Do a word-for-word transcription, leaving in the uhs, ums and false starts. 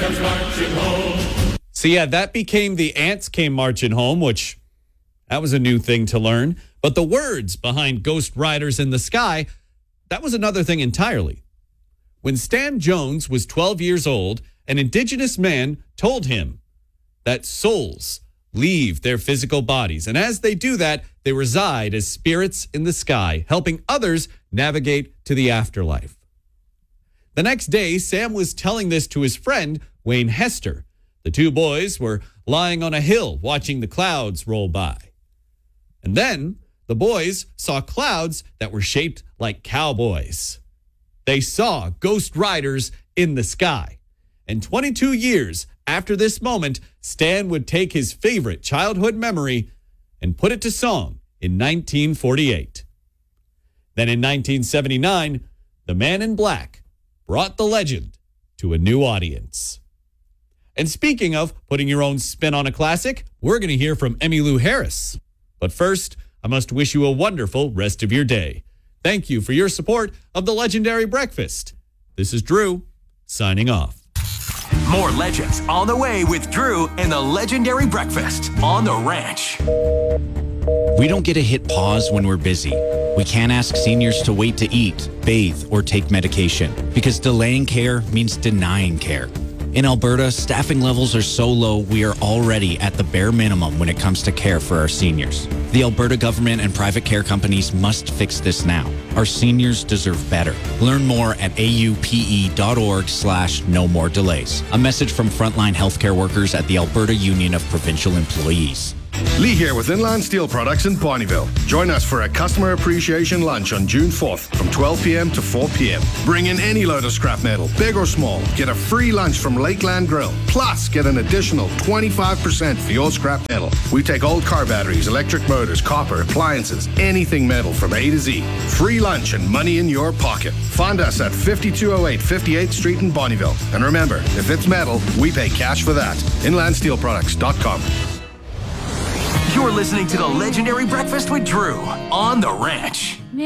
comes marching home. So yeah, that became the ants came marching home, which that was a new thing to learn. But the words behind Ghost Riders in the Sky, that was another thing entirely. When Stan Jones was twelve years old, an indigenous man told him that souls leave their physical bodies. And as they do that, they reside as spirits in the sky, helping others navigate to the afterlife. The next day, Sam was telling this to his friend, Wayne Hester. The two boys were lying on a hill watching the clouds roll by. And then the boys saw clouds that were shaped like cowboys. They saw ghost riders in the sky. And twenty-two years after this moment, Stan would take his favorite childhood memory and put it to song in nineteen forty-eight. Then in nineteen seventy-nine, the Man in Black brought the legend to a new audience. And speaking of putting your own spin on a classic, we're going to hear from Emmylou Harris. But first, I must wish you a wonderful rest of your day. Thank you for your support of the Legendary Breakfast. This is Drew, signing off. More legends on the way with Drew and the Legendary Breakfast on the Ranch. We don't get to hit pause when we're busy. We can't ask seniors to wait to eat, bathe, or take medication because delaying care means denying care. In Alberta, staffing levels are so low, we are already at the bare minimum when it comes to care for our seniors. The Alberta government and private care companies must fix this now. Our seniors deserve better. Learn more at aupe.org slash no more delays. A message from frontline healthcare workers at the Alberta Union of Provincial Employees. Lee here with Inland Steel Products in Bonnyville. Join us for a customer appreciation lunch on June fourth from twelve p.m. to four p.m. Bring in any load of scrap metal, big or small. Get a free lunch from Lakeland Grill. Plus, get an additional twenty-five percent for your scrap metal. We take old car batteries, electric motors, copper, appliances, anything metal from A to Z. Free lunch and money in your pocket. Find us at fifty-two oh eight fifty-eighth Street in Bonnyville. And remember, if it's metal, we pay cash for that. inland steel products dot com. You're listening to the Legendary Breakfast with Drew on the Ranch.